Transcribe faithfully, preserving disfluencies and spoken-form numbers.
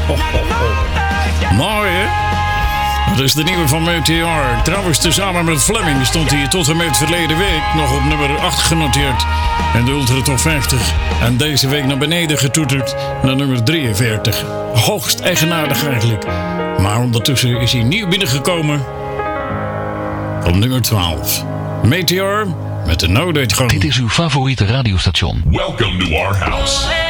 Mooi, hè? Dat is de nieuwe van Meteor. Trouwens, tezamen met Fleming stond hij tot en met verleden week nog op nummer acht genoteerd. En de Ultra Top vijftig. En deze week naar beneden getoeterd naar nummer drieënveertig. Hoogst eigenaardig eigenlijk. Maar ondertussen is hij nieuw binnengekomen op nummer twaalf. Meteor met de No Date Home. Dit is uw favoriete radiostation. Welcome to our house.